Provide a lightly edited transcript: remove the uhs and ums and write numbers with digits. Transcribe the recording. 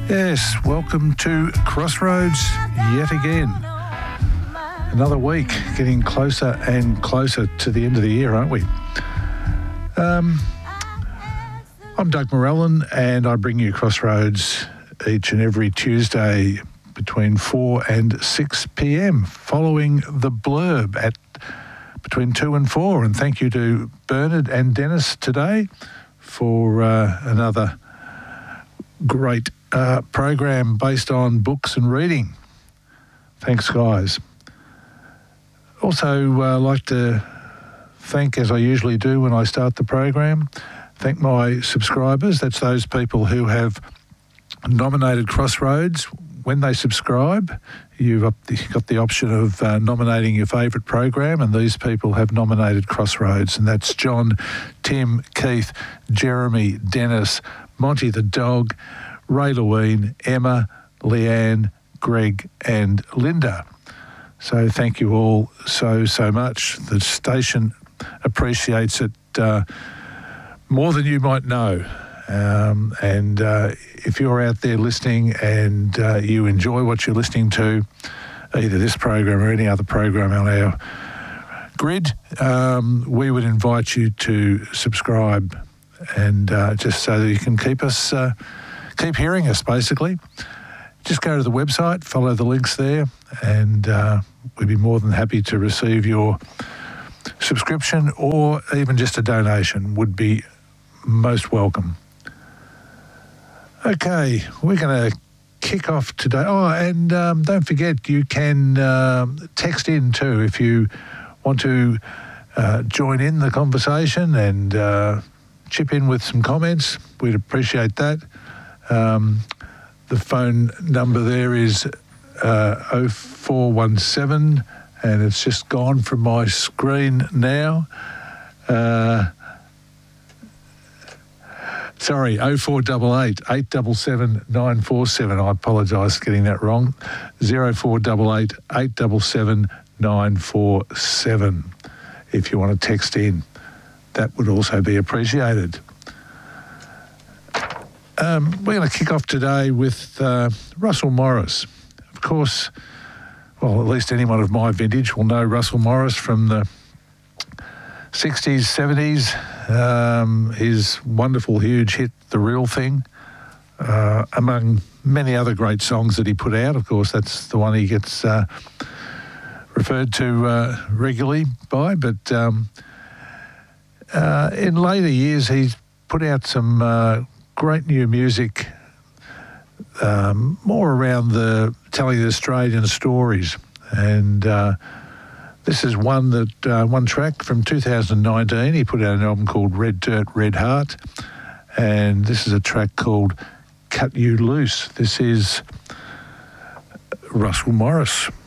Yes, welcome to Crossroads yet again. Another week, getting closer and closer to the end of the year, aren't we? I'm Doug Morellen, and I bring you Crossroads each and every Tuesday between 4 and 6 p.m, following the blurb at between 2 and 4. And thank you to Bernard and Dennis today for another great program based on books and reading. Thanks, guys. Also, like to thank, as I usually do when I start the program, thank my subscribers. That's those people who have nominated Crossroads. When they subscribe, you've got the option of nominating your favourite program, and these people have nominated Crossroads, and that's John, Tim, Keith, Jeremy, Dennis, Monty the dog, Ray Lewine, Emma, Leanne, Greg and Linda. So thank you all so much. The station appreciates it more than you might know. And if you're out there listening and you enjoy what you're listening to, either this program or any other program on our grid, we would invite you to subscribe, and just so that you can keep hearing us, basically. Just go to the website, follow the links there, and we'd be more than happy to receive your subscription, or even just a donation would be most welcome. Okay, we're going to kick off today. Oh, and don't forget, you can text in too if you want to join in the conversation and chip in with some comments. We'd appreciate that. The phone number there is 0417, and it's just gone from my screen now. Sorry, 0488 877 947. I apologise for getting that wrong. 0488 877 947. If you want to text in, that would also be appreciated. We're going to kick off today with Russell Morris. Of course, well, at least anyone of my vintage will know Russell Morris from the 60s, 70s. His wonderful, huge hit, The Real Thing, among many other great songs that he put out. Of course, that's the one he gets referred to regularly by. But in later years, he's put out some great new music, more around telling the Australian stories. And this is one track from 2019. He put out an album called Red Dirt, Red Heart. And this is a track called Cut You Loose. This is Russell Morris.